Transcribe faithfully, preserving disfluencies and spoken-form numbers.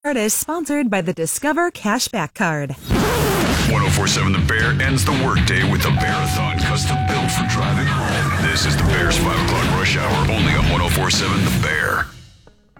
is sponsored by the Discover Cashback Card. ten forty-seven The Bear ends the workday with a Bearathon custom built for driving home. This is the Bear's five o'clock rush hour, only on ten forty-seven The Bear.